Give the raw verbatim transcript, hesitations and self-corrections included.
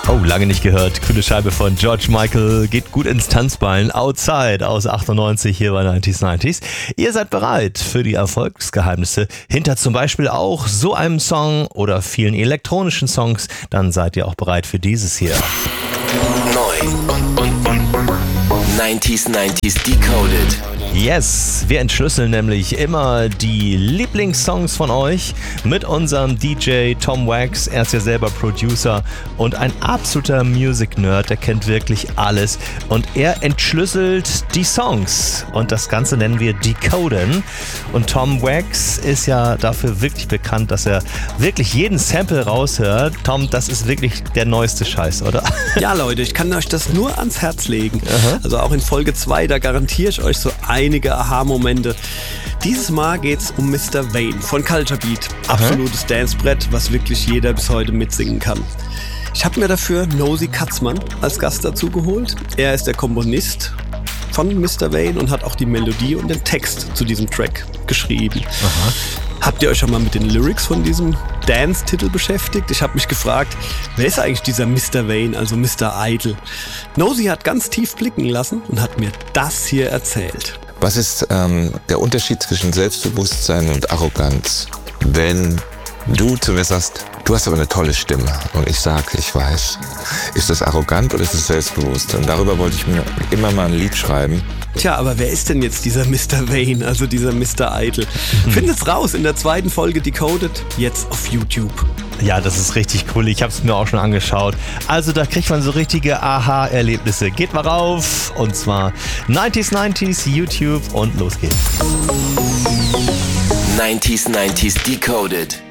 Oh, lange nicht gehört. Coole Scheibe von George Michael. Geht gut ins Tanzbein. Outside aus achtundneunzig hier bei neunzig neunzig. Ihr seid bereit für die Erfolgsgeheimnisse hinter zum Beispiel auch so einem Song oder vielen elektronischen Songs. Dann seid ihr auch bereit für dieses hier. Neu und neunzig neunzig Decoded. Yes, wir entschlüsseln nämlich immer die Lieblingssongs von euch mit unserem D J Tom Wax. Er ist ja selber Producer und ein absoluter Music-Nerd, der kennt wirklich alles. Und er entschlüsselt die Songs und das Ganze nennen wir Decoden. Und Tom Wax ist ja dafür wirklich bekannt, dass er wirklich jeden Sample raushört. Tom, das ist wirklich der neueste Scheiß, oder? Ja, Leute, ich kann euch das nur ans Herz legen. Aha. Also auch in Folge zwei, da garantiere ich euch so einige Aha-Momente. Dieses Mal geht's um Mister Vane von Culture Beat. Absolutes Dancebrett, was wirklich jeder bis heute mitsingen kann. Ich habe mir dafür Nosy Katzmann als Gast dazu geholt. Er ist der Komponist von Mister Vane und hat auch die Melodie und den Text zu diesem Track geschrieben. Aha. Habt ihr euch schon mal mit den Lyrics von diesem Dance-Titel beschäftigt? Ich habe mich gefragt, wer ist eigentlich dieser Mister Vane, also Mister Idle? Nosy hat ganz tief blicken lassen und hat mir das hier erzählt. Was ist ähm, der Unterschied zwischen Selbstbewusstsein und Arroganz? Wenn du zu mir sagst, du hast aber eine tolle Stimme und ich sag, ich weiß, ist das arrogant oder ist das selbstbewusst? Und darüber wollte ich mir immer mal ein Lied schreiben. Tja, aber wer ist denn jetzt dieser Mister Vane, also dieser Mister Idle? Findet's raus in der zweiten Folge Decoded, jetzt auf YouTube. Ja, das ist richtig cool. Ich habe es mir auch schon angeschaut. Also da kriegt man so richtige Aha-Erlebnisse. Geht mal rauf und zwar neunzig neunzig YouTube und los geht's. neunzig neunzig Decoded.